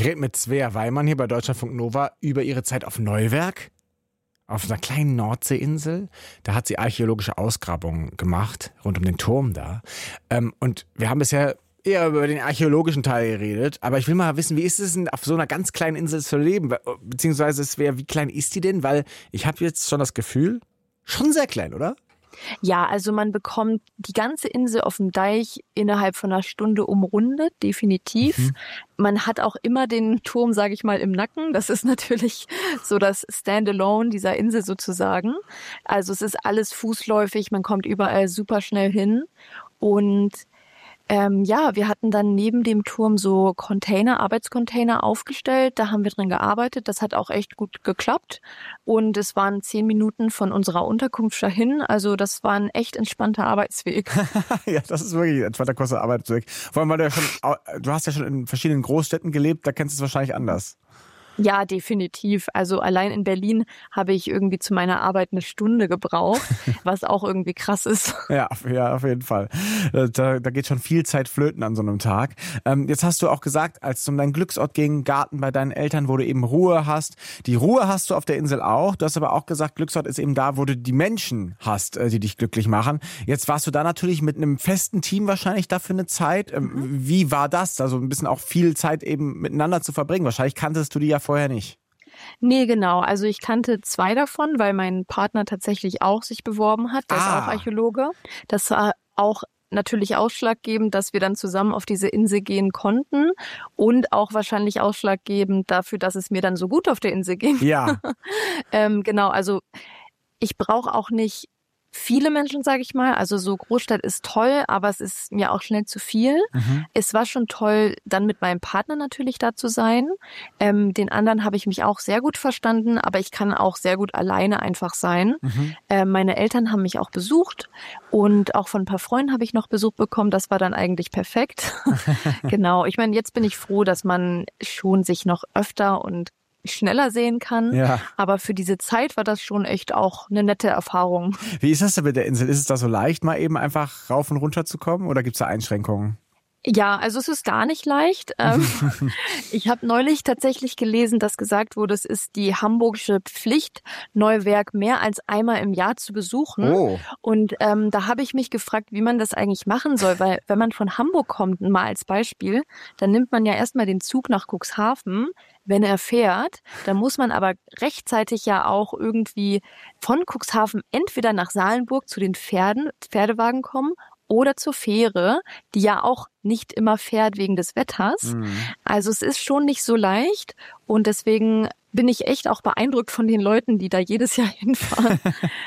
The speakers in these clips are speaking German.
rede mit Svea Weimann hier bei Deutschlandfunk Nova über ihre Zeit auf Neuwerk, auf einer kleinen Nordseeinsel. Da hat sie archäologische Ausgrabungen gemacht, rund um den Turm da. Und wir haben bisher eher über den archäologischen Teil geredet, aber ich will mal wissen, wie ist es denn, auf so einer ganz kleinen Insel zu leben? Beziehungsweise, Svea, wie klein ist die denn? Weil ich habe jetzt schon das Gefühl, schon sehr klein, oder? Ja, also man bekommt die ganze Insel auf dem Deich innerhalb von einer Stunde umrundet, definitiv. Man hat auch immer den Turm, sage ich mal, im Nacken. Das ist natürlich so das Standalone dieser Insel sozusagen. Also es ist alles fußläufig, man kommt überall super schnell hin. Und wir hatten dann neben dem Turm so Arbeitscontainer aufgestellt. Da haben wir drin gearbeitet. Das hat auch echt gut geklappt. Und es waren 10 Minuten von unserer Unterkunft dahin. Also das war ein echt entspannter Arbeitsweg. Ja, das ist wirklich ein entspannter, kurzer Arbeitsweg. Vor allem, weil du hast ja schon in verschiedenen Großstädten gelebt. Da kennst du es wahrscheinlich anders. Ja, definitiv. Also allein in Berlin habe ich irgendwie zu meiner Arbeit 1 Stunde gebraucht, was auch irgendwie krass ist. Ja, auf jeden Fall. Da geht schon viel Zeit flöten an so einem Tag. Jetzt hast du auch gesagt, als es um deinen Glücksort ging, Garten bei deinen Eltern, wo du eben Ruhe hast. Die Ruhe hast du auf der Insel auch. Du hast aber auch gesagt, Glücksort ist eben da, wo du die Menschen hast, die dich glücklich machen. Jetzt warst du da natürlich mit einem festen Team wahrscheinlich dafür eine Zeit. Wie war das? Also ein bisschen auch viel Zeit eben miteinander zu verbringen. Wahrscheinlich kanntest du die ja vorher nicht. Nee, genau. Also ich kannte 2 davon, weil mein Partner tatsächlich auch sich beworben hat. Der ist auch Archäologe. Das war auch natürlich ausschlaggebend, dass wir dann zusammen auf diese Insel gehen konnten und auch wahrscheinlich ausschlaggebend dafür, dass es mir dann so gut auf der Insel ging. Ja. Genau, also ich brauche auch nicht viele Menschen, sage ich mal. Also so Großstadt ist toll, aber es ist mir auch schnell zu viel. Es war schon toll, dann mit meinem Partner natürlich da zu sein. Den anderen habe ich mich auch sehr gut verstanden, aber ich kann auch sehr gut alleine einfach sein. Meine Eltern haben mich auch besucht und auch von ein paar Freunden habe ich noch Besuch bekommen. Das war dann eigentlich perfekt. Genau. Ich meine, jetzt bin ich froh, dass man schon sich noch öfter und schneller sehen kann. Ja. Aber für diese Zeit war das schon echt auch eine nette Erfahrung. Wie ist das denn mit der Insel? Ist es da so leicht, mal eben einfach rauf und runter zu kommen oder gibt es da Einschränkungen? Ja, also es ist gar nicht leicht. Ich habe neulich tatsächlich gelesen, dass gesagt wurde, es ist die hamburgische Pflicht, Neuwerk mehr als einmal im Jahr zu besuchen. Oh. Und da habe ich mich gefragt, wie man das eigentlich machen soll, weil wenn man von Hamburg kommt, mal als Beispiel, dann nimmt man ja erstmal den Zug nach Cuxhaven. Wenn er fährt, dann muss man aber rechtzeitig ja auch irgendwie von Cuxhaven entweder nach Salenburg zu den Pferdewagen kommen oder zur Fähre, die ja auch nicht immer fährt wegen des Wetters. Also es ist schon nicht so leicht und deswegen bin ich echt auch beeindruckt von den Leuten, die da jedes Jahr hinfahren.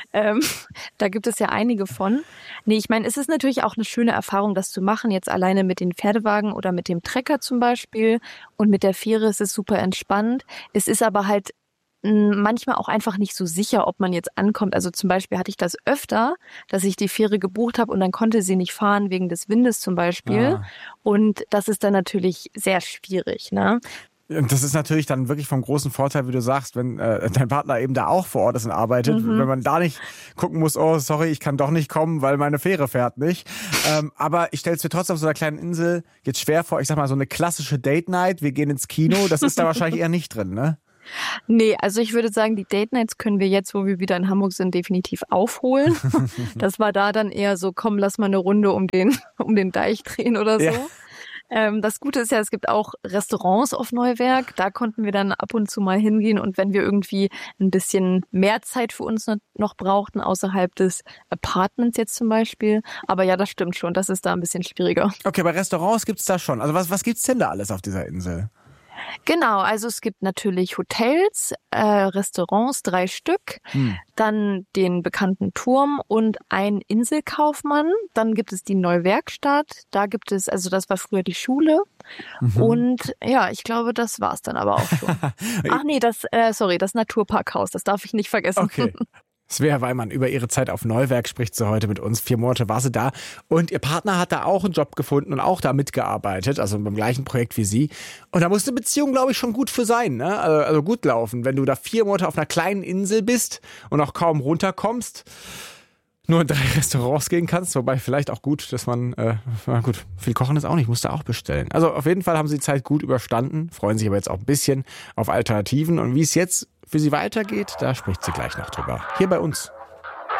Da gibt es ja einige von. Nee, ich meine, es ist natürlich auch eine schöne Erfahrung, das zu machen, jetzt alleine mit den Pferdewagen oder mit dem Trecker zum Beispiel. Und mit der Fähre ist es super entspannt. Es ist aber halt manchmal auch einfach nicht so sicher, ob man jetzt ankommt. Also zum Beispiel hatte ich das öfter, dass ich die Fähre gebucht habe und dann konnte sie nicht fahren wegen des Windes zum Beispiel. Und das ist dann natürlich sehr schwierig, ne? Und das ist natürlich dann wirklich vom großen Vorteil, wie du sagst, wenn dein Partner eben da auch vor Ort ist und arbeitet, wenn man da nicht gucken muss, oh sorry, ich kann doch nicht kommen, weil meine Fähre fährt nicht. Aber ich stelle es mir trotzdem auf so einer kleinen Insel jetzt schwer vor, ich sag mal so eine klassische Date-Night, wir gehen ins Kino, das ist da wahrscheinlich eher nicht drin, ne? Nee, also ich würde sagen, die Date-Nights können wir jetzt, wo wir wieder in Hamburg sind, definitiv aufholen. Das war da dann eher so, komm, lass mal eine Runde um den Deich drehen oder so. Ja. Das Gute ist ja, es gibt auch Restaurants auf Neuwerk. Da konnten wir dann ab und zu mal hingehen. Und wenn wir irgendwie ein bisschen mehr Zeit für uns noch brauchten, außerhalb des Apartments jetzt zum Beispiel. Aber ja, das stimmt schon. Das ist da ein bisschen schwieriger. Okay, aber Restaurants gibt's da schon. Also was gibt's denn da alles auf dieser Insel? Genau, also es gibt natürlich Hotels, Restaurants, 3 Stück, dann den bekannten Turm und einen Inselkaufmann. Dann gibt es die Neuwerkstatt, da gibt es, also das war früher die Schule. Und ja, ich glaube, das war's dann aber auch schon. Ach nee, das Naturparkhaus, das darf ich nicht vergessen. Okay. Svea Weimann über ihre Zeit auf Neuwerk spricht sie heute mit uns. 4 Monate war sie da. Und ihr Partner hat da auch einen Job gefunden und auch da mitgearbeitet, also beim gleichen Projekt wie sie. Und da muss eine Beziehung, glaube ich, schon gut für sein, ne? Also gut laufen, wenn du da 4 Monate auf einer kleinen Insel bist und auch kaum runterkommst. nur in 3 Restaurants gehen kannst, wobei vielleicht auch gut, dass man, viel kochen ist auch nicht, musst du auch bestellen. Also auf jeden Fall haben sie die Zeit gut überstanden, freuen sich aber jetzt auch ein bisschen auf Alternativen und wie es jetzt für sie weitergeht, da spricht sie gleich noch drüber. Hier bei uns.